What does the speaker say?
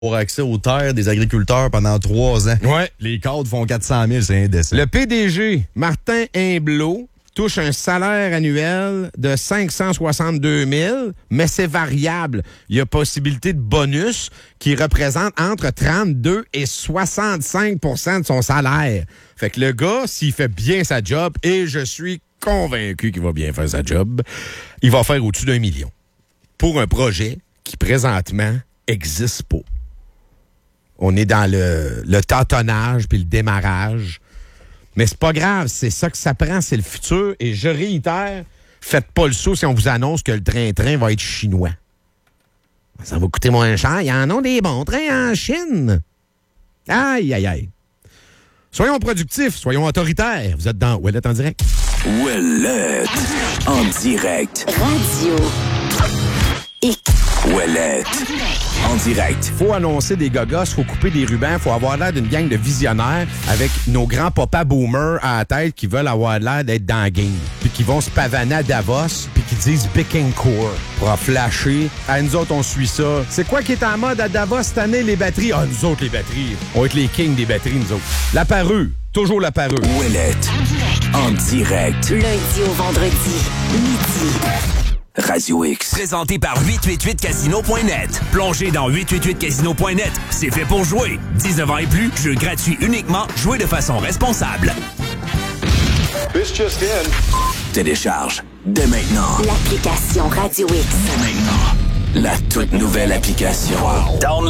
Pour accès aux terres des agriculteurs pendant 3 ans. Ouais. Les cadres font 400 000, c'est indécent. Le PDG, Martin Humblot, touche un salaire annuel de 562 000, mais c'est variable. Il y a possibilité de bonus qui représente entre 32 et 65 % de son salaire. Fait que le gars, s'il fait bien sa job, et je suis convaincu qu'il va bien faire sa job, il va faire au-dessus d'1 million. Pour un projet qui, présentement, existe pas. On est dans le tâtonnage puis le démarrage. Mais c'est pas grave, c'est ça que ça prend, c'est le futur. Et je réitère, faites pas le saut si on vous annonce que le train-train va être chinois. Ça va coûter moins cher. Il y en a des bons trains en Chine. Aïe, aïe, aïe. Soyons productifs, soyons autoritaires. Vous êtes dans Ouellette en direct. Ouellette en direct. Radio X. Ouellette en direct. Faut annoncer des gogos, faut couper des rubans, faut avoir l'air d'une gang de visionnaires avec nos grands papas boomers à la tête qui veulent avoir l'air d'être dans la game. Puis qui vont se pavaner à Davos, puis qui disent Bécancour pour en flasher. Nous autres, on suit ça. C'est quoi qui est en mode à Davos cette année, les batteries? Nous autres, les batteries. On va être les kings des batteries, nous autres. La parure. Toujours la parure. Ouellette en direct. Lundi au vendredi, midi. Radio X. Présenté par 888casino.net. Plongez dans 888casino.net. C'est fait pour jouer. 19 ans et plus, jeu gratuit uniquement. Jouez de façon responsable. This just in. Télécharge dès maintenant. L'application Radio X. Dès maintenant. La toute nouvelle application. Download